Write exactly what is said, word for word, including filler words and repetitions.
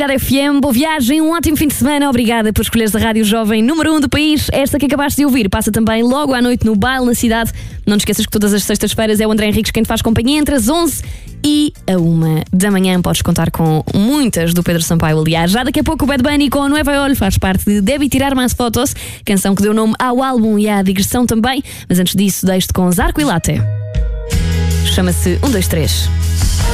F M, boa viagem, um ótimo fim de semana. Obrigada por escolheres a Rádio Jovem número um do país. Esta que acabaste de ouvir passa também logo à noite no Baile na Cidade. Não te esqueças que todas as sextas-feiras é o André Henriques quem te faz companhia entre as onze e a uma da manhã. Podes contar com muitas do Pedro Sampaio, aliás. Já daqui a pouco o Bad Bunny com a Nueva Olho faz parte de Deve Tirar Mais Fotos, canção que deu nome ao álbum e à digressão também. Mas antes disso, deixo-te com Zarco e Latte. Chama-se um, dois, três.